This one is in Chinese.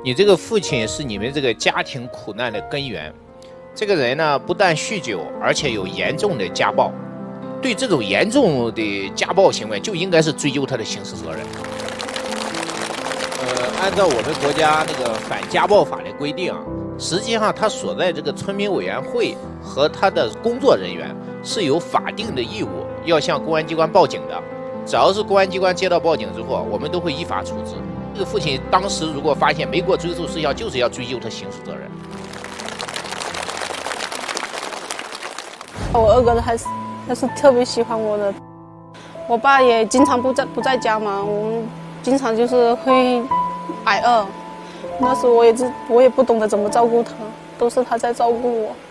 你这个父亲是你们这个家庭苦难的根源。这个人呢，不但酗酒，而且有严重的家暴。对这种严重的家暴行为，就应该是追究他的刑事责任。按照我们国家那个反家暴法的规定啊，实际上他所在这个村民委员会和他的工作人员是有法定的义务要向公安机关报警的。只要是公安机关接到报警之后，我们都会依法处置。这个父亲当时如果发现没过追诉时效，就是要追究他刑事责任。 我二哥还是特别喜欢我的，我爸也经常不在家嘛，我们经常就是会挨饿。那时候我也不懂得怎么照顾他，都是他在照顾我。